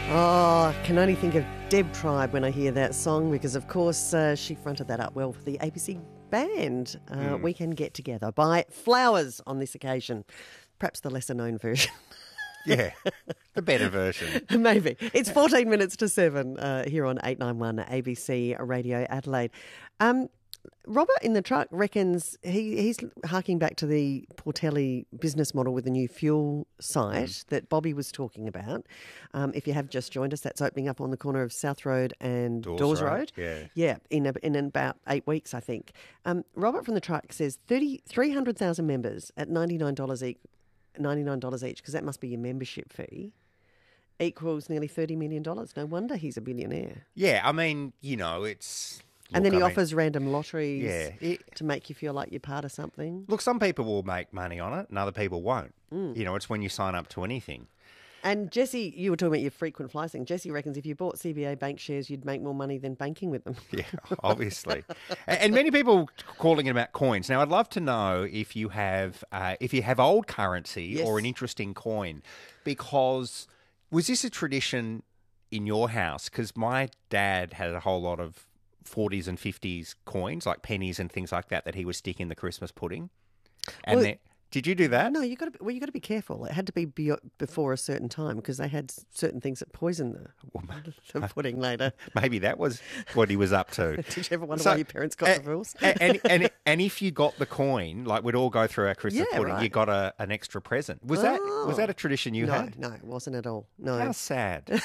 Oh, I can only think of Deb Tribe when I hear that song because, of course, she fronted that up well for the ABC Band. We Can Get Together by Flowers on this occasion. Perhaps the lesser-known version. Yeah, the better version. Maybe. It's 14 minutes to 7 here on 891 ABC Radio Adelaide. Robert in the truck reckons he's harking back to the Portelli business model with the new fuel site that Bobby was talking about. If you have just joined us, that's opening up on the corner of South Road and Dawes Road. Yeah, in about 8 weeks, I think. Robert from the truck says 300,000 members at $99 each, because that must be your membership fee, equals nearly $30 million. No wonder he's a billionaire. Yeah, I mean, you know, it's... And then he offers random lotteries to make you feel like you're part of something. Look, some people will make money on it and other people won't. You know, it's when you sign up to anything. And Jesse, you were talking about your frequent flyer thing. Jesse reckons if you bought CBA bank shares, you'd make more money than banking with them. Yeah, obviously. And many people calling it about coins. Now, I'd love to know if you have old currency or an interesting coin, because was this a tradition in your house? Because my dad had a whole lot of 40s and 50s coins, like pennies and things like that he would stick in the Christmas pudding. And did you do that? No, you got to be careful. It had to be before a certain time because they had certain things that poison the pudding later. Maybe that was what he was up to. Did you ever wonder why your parents got the rules? and if you got the coin, like we'd all go through our Christmas pudding, you got an extra present. Was that a tradition you had? No, it wasn't at all. No. How sad.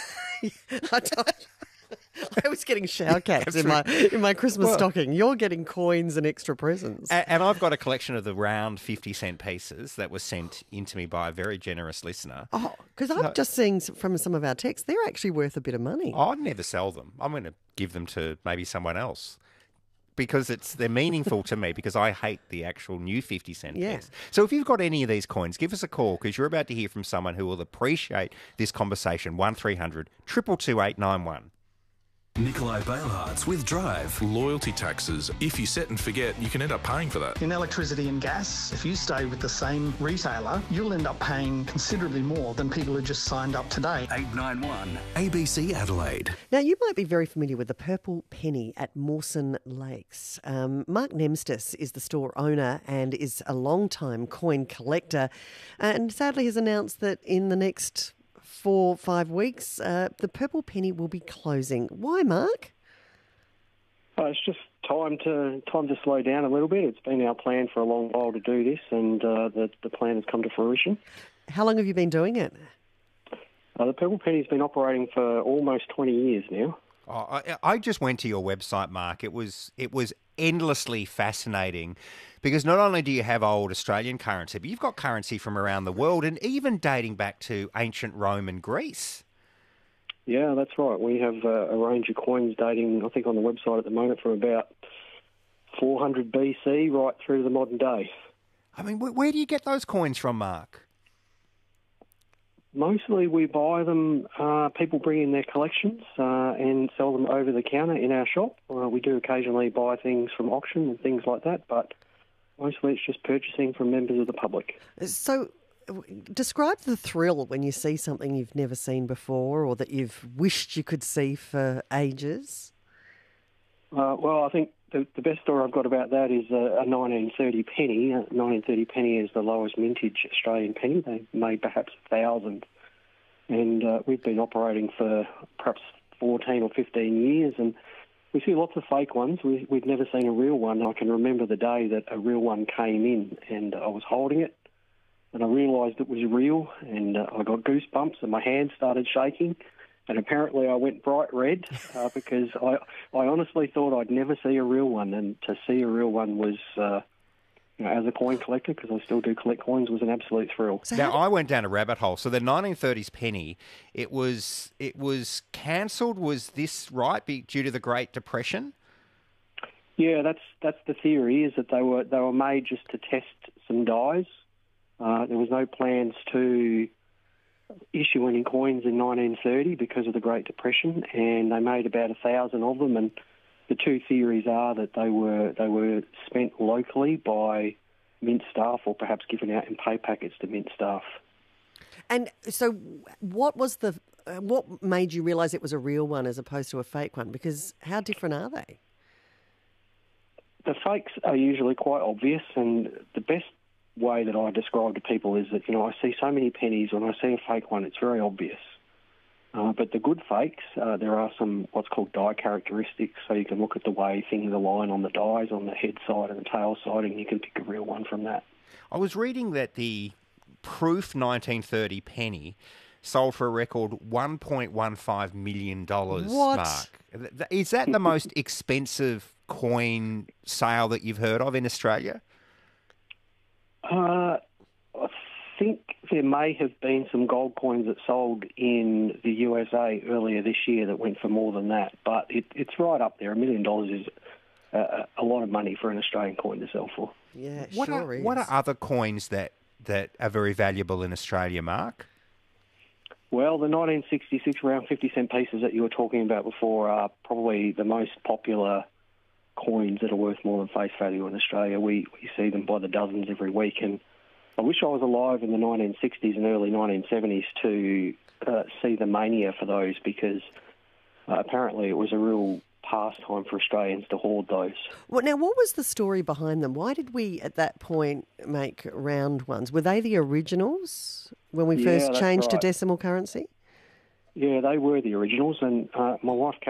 I was getting shower caps in my Christmas stocking. You're getting coins and extra presents. And I've got a collection of the round 50-cent pieces that was sent in to me by a very generous listener. Oh, because I'm just seeing from some of our texts, they're actually worth a bit of money. I'd never sell them. I'm going to give them to maybe someone else, because they're meaningful to me, because I hate the actual new 50-cent piece. So if you've got any of these coins, give us a call, because you're about to hear from someone who will appreciate this conversation. 1300 222 891. Nikolai Bailhartz with Drive. Loyalty taxes. If you set and forget, you can end up paying for that. In electricity and gas, if you stay with the same retailer, you'll end up paying considerably more than people who just signed up today. 891 ABC Adelaide. Now, you might be very familiar with the Purple Penny at Mawson Lakes. Mark Nemstis is the store owner and is a long-time coin collector, and sadly has announced that in the next 4-5 weeks, the Purple Penny will be closing. Why, Mark? It's just time to slow down a little bit. It's been our plan for a long while to do this, and the plan has come to fruition. How long have you been doing it? The Purple Penny's been operating for almost 20 years now. Oh, I just went to your website, Mark. It was endlessly fascinating, because not only do you have old Australian currency, but you've got currency from around the world, and even dating back to ancient Rome and Greece. Yeah, that's right. We have a range of coins dating, I think, on the website at the moment from about 400 BC right through to the modern day. I mean, where do you get those coins from, Mark? Mostly we buy them, people bring in their collections and sell them over the counter in our shop. We do occasionally buy things from auction and things like that, but mostly it's just purchasing from members of the public. So describe the thrill when you see something you've never seen before or that you've wished you could see for ages. Well, I think the best story I've got about that is a 1930 penny. A 1930 penny is the lowest vintage Australian penny. They made perhaps 1,000. And we've been operating for perhaps 14 or 15 years, and we see lots of fake ones. We've never seen a real one. I can remember the day that a real one came in, and I was holding it, and I realised it was real, and I got goosebumps, and my hand started shaking. And apparently I went bright red because I honestly thought I'd never see a real one. And to see a real one was, as a coin collector, because I still do collect coins, was an absolute thrill. Now, I went down a rabbit hole. So the 1930s penny, it was cancelled. Was this right, due to the Great Depression? Yeah, that's the theory, is that they were made just to test some dies. There was no plans to issue any coins in 1930 because of the Great Depression, and they made about 1,000 of them. And the two theories are that they were spent locally by Mint staff, or perhaps given out in pay packets to Mint staff. And so, what was the what made you realise it was a real one as opposed to a fake one? Because how different are they? The fakes are usually quite obvious, and the best way that I describe to people is that, I see so many pennies. When I see a fake one, it's very obvious. But the good fakes, there are some what's called die characteristics, so you can look at the way things align on the dies, on the head side and the tail side, and you can pick a real one from that. I was reading that the proof 1930 penny sold for a record $1.15 million, What? Mark. Is that the most expensive coin sale that you've heard of in Australia? I think there may have been some gold coins that sold in the USA earlier this year that went for more than that, but it's right up there. $1 million is a lot of money for an Australian coin to sell for. Yeah, What are other coins that are very valuable in Australia, Mark? Well, the 1966 round 50-cent pieces that you were talking about before are probably the most popular coins that are worth more than face value in Australia. We see them by the dozens every week, and I wish I was alive in the 1960s and early 1970s to see the mania for those, because apparently it was a real pastime for Australians to hoard those. Well, now, what was the story behind them? Why did we, at that point, make round ones? Were they the originals when we first changed to decimal currency? Yeah, they were the originals, and my wife